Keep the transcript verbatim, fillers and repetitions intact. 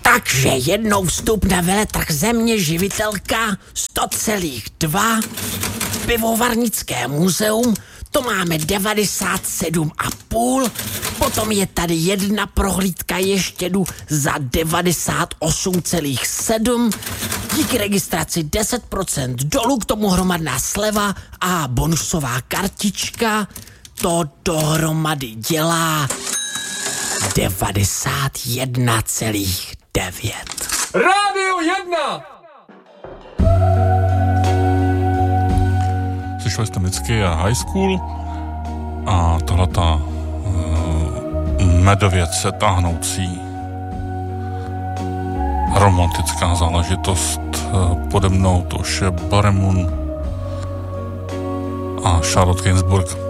Takže jednou vstup na veletrh Země živitelka sto celá dva, pivovarnické muzeum, to máme devadesát sedm a půl, potom je tady jedna prohlídka ještě jdu za devadesát osm celá sedm, díky registraci deset procent dolů, k tomu hromadná sleva a bonusová kartička, to dohromady dělá devadesát jedna celá devět. Rádio jedna! Slyšeli jste Micky a High School a tahleta uh, medověce táhnoucí romantická záležitost. Uh, pode mnou tož je Baremun a Charlotte Gainsbourg.